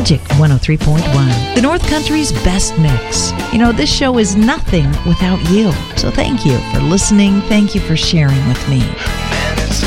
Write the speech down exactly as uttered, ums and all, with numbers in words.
Magic one oh three point one, the North Country's best mix. You know, this show is nothing without you. So thank you for listening. Thank you for sharing with me.